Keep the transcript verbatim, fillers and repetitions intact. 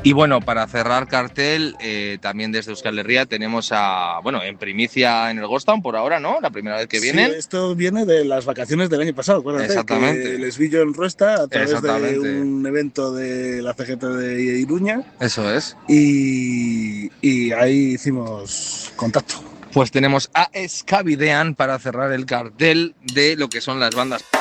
Y bueno, para cerrar cartel, eh, también desde Euskal Herria tenemos a, bueno, en primicia en el Ghost Town por ahora, ¿no? La primera vez que Sí, vienen. esto viene de las vacaciones del año pasado, acuérdate, Exactamente. que les vi yo en Ruesta a través de Exactamente. un evento de la C G T de Iruña Eso es. y, y ahí hicimos contacto. Pues tenemos a Escavidean para cerrar el cartel de lo que son las bandas